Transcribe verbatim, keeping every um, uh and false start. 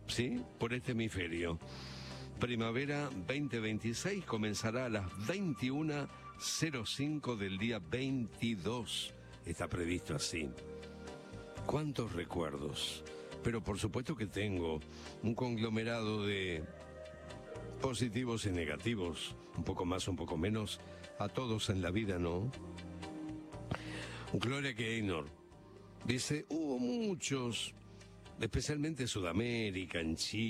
¿sí? Por este hemisferio. Primavera veinte veintiséis comenzará a las veintiuna cero cinco del día veintidós. Está previsto así. ¿Cuántos recuerdos? Pero por supuesto que tengo un conglomerado de positivos y negativos, un poco más, un poco menos, a todos en la vida, ¿no? Gloria Gaynor dice, hubo muchos, especialmente en Sudamérica, en Chile,